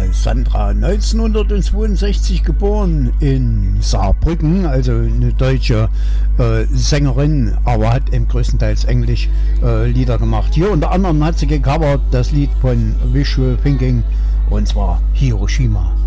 Sandra, 1962 geboren in Saarbrücken, also eine deutsche Sängerin, aber hat eben größtenteils Englisch Lieder gemacht. Hier unter anderem hat sie gecovert das Lied von Visual Thinking, und zwar Hiroshima.